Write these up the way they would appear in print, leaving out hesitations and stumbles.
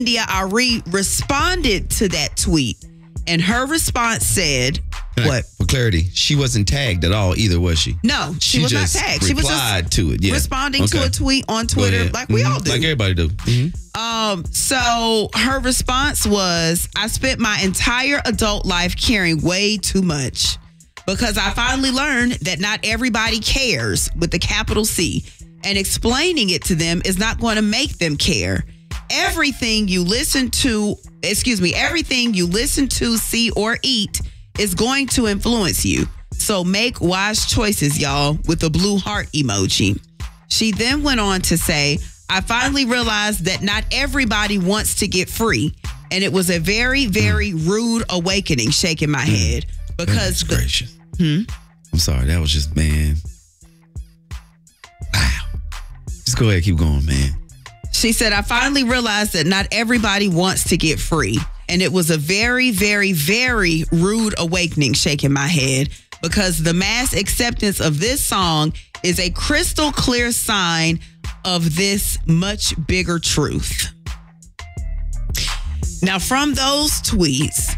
India Ari responded to that tweet, and her response said, "What?" For clarity, she wasn't tagged at all either, was she? No, she was not tagged. She was just to it. Yeah. responding to a tweet on Twitter, like we all do, like everybody do. So her response was, "I spent my entire adult life caring way too much because I finally learned that not everybody cares with the capital C, and explaining it to them is not going to make them care. Everything you listen to, see, or eat is going to influence you. So make wise choices, y'all," with a blue heart emoji. She then went on to say, "I finally realized that not everybody wants to get free. And it was a very, very rude awakening," shaking my head. Because gracious. I'm sorry. That was just, man. Wow. Just go ahead. Keep going, man. She said, "I finally realized that not everybody wants to get free. And it was a very, very, very rude awakening," shaking my head, "because the mass acceptance of this song is a crystal clear sign of this much bigger truth." Now, from those tweets,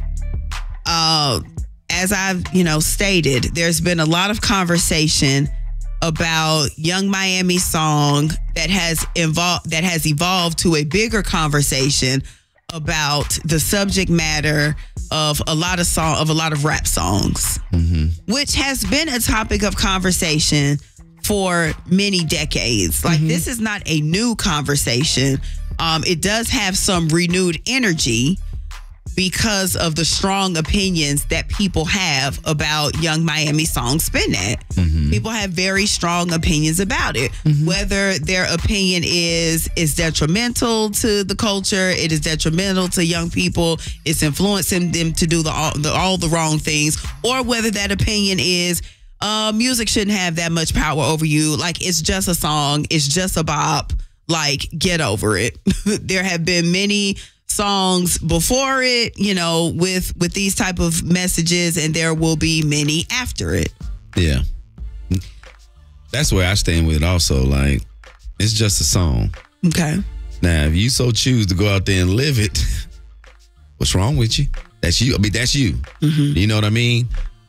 as I've, stated, there's been a lot of conversation about Young Miami's song that has evolved to a bigger conversation about the subject matter of a lot of rap songs, which has been a topic of conversation for many decades. Like, this is not a new conversation. It does have some renewed energy because of the strong opinions that people have about Young Miami song Spin That. People have very strong opinions about it. Whether their opinion is detrimental to the culture, it is detrimental to young people, it's influencing them to do all the wrong things, or whether that opinion is music shouldn't have that much power over you. Like, it's just a song, it's just a bop. Like, get over it. There have been many songs before it, with these type of messages, and there will be many after it. Yeah. That's where I stand with it also. Like, it's just a song. Okay. Now, if you so choose to go out there and live it, what's wrong with you? That's you. I mean, that's you. You know what I mean?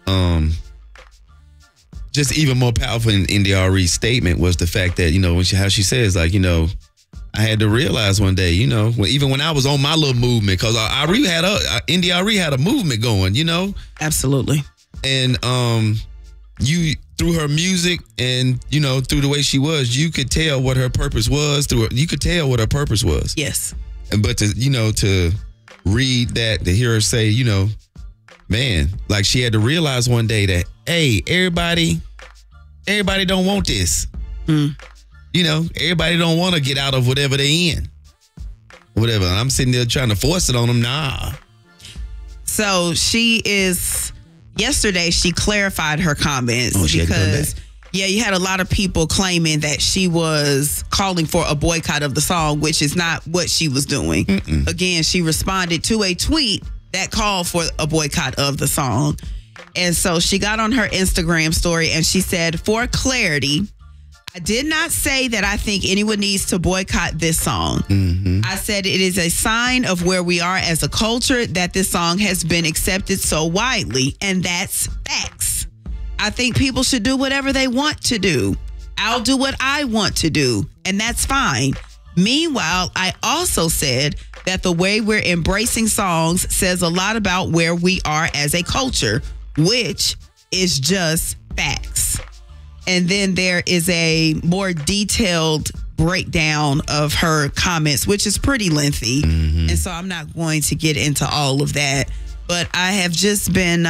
Just even more powerful in India Ari's statement was the fact that, how she says, like, I had to realize one day, even when I was on my little movement, because India Ari had a movement going, Absolutely. And you, through her music and, through the way she was, you could tell what her purpose was. You could tell what her purpose was. Yes. But to read that, to hear her say, man, like, she had to realize one day that, hey, everybody don't want this. Everybody don't want to get out of whatever they in. Whatever. I'm sitting there trying to force it on them. Nah. So yesterday she clarified her comments because, you had a lot of people claiming that she was calling for a boycott of the song, which is not what she was doing. Again, she responded to a tweet that called for a boycott of the song. And so she got on her Instagram story and she said, "For clarity, I did not say that I think anyone needs to boycott this song. I said it is a sign of where we are as a culture that this song has been accepted so widely, and that's facts. I think people should do whatever they want to do. I'll do what I want to do, and that's fine. Meanwhile, I also said that the way we're embracing songs says a lot about where we are as a culture, which is just facts." And then there is a more detailed breakdown of her comments, which is pretty lengthy. And so I'm not going to get into all of that. But I have just been,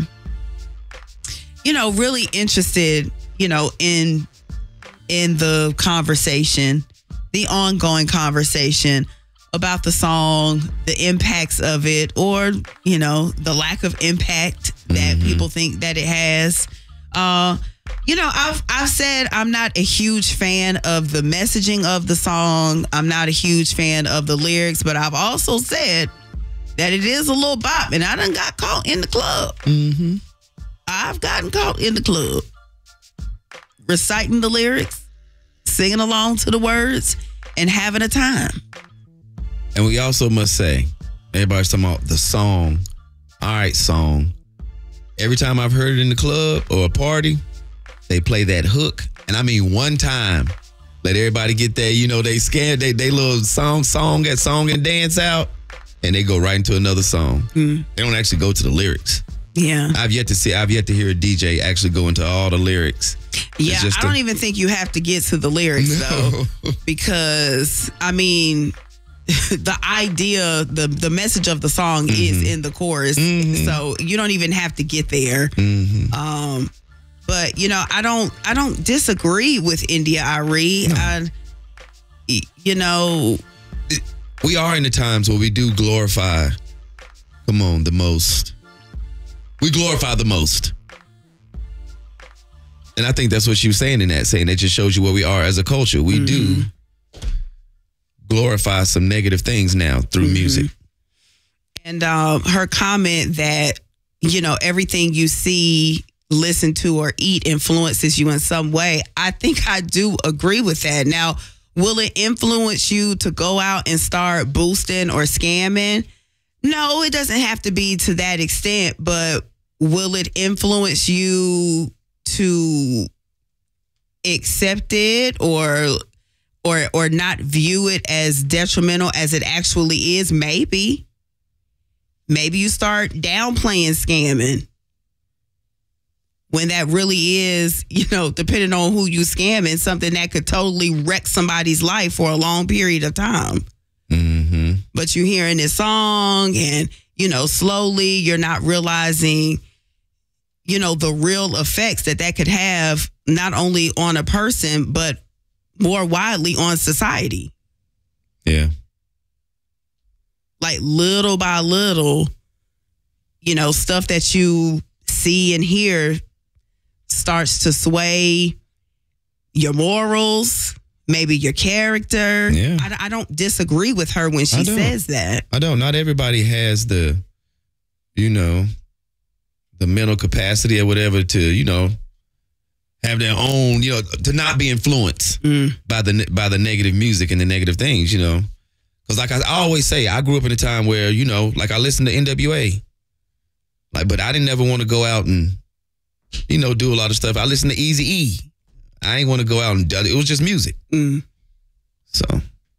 really interested, in the conversation, the ongoing conversation about the song, the impacts of it, or, the lack of impact that people think that it has. I've said I'm not a huge fan of the messaging of the song. I'm not a huge fan of the lyrics, but I've also said that it is a little bop, and I done got caught in the club. I've gotten caught in the club reciting the lyrics, singing along to the words, and having a time. And we also must say, everybody's talking about the song, all right song. Every time I've heard it in the club or a party, they play that hook. And I mean one time, let everybody get there, they scan, they little song and dance out, and they go right into another song. They don't actually go to the lyrics. Yeah. I've yet to hear a DJ actually go into all the lyrics. Yeah, I don't even think you have to get to the lyrics though, because I mean, the idea, the message of the song is in the chorus, so you don't even have to get there. But I don't disagree with India.Arie. No. We are in the times where we do glorify. Come on, the most. We glorify the most. And I think that's what she was saying in that, saying that just shows you where we are as a culture. We do glorify some negative things now through music. And her comment that, everything you see, listen to, or eat influences you in some way, I think I do agree with that. Now, will it influence you to go out and start boosting or scamming? No, it doesn't have to be to that extent, but will it influence you to accept it or not view it as detrimental as it actually is? Maybe you start downplaying scamming when that really is, depending on who you scamming, something that could totally wreck somebody's life for a long period of time. But you're hearing this song and, slowly you're not realizing, the real effects that could have not only on a person, but more widely on society. Yeah. Like little by little, stuff that you see and hear starts to sway your morals, maybe your character. Yeah. I don't disagree with her when she says that. I don't. Not everybody has the mental capacity or whatever to, have their own, to not be influenced by the negative music and the negative things, Because like I always say, I grew up in a time where, like I listened to NWA. But I didn't ever want to go out and, do a lot of stuff. I listened to Eazy-E. I ain't want to go out and, it was just music. So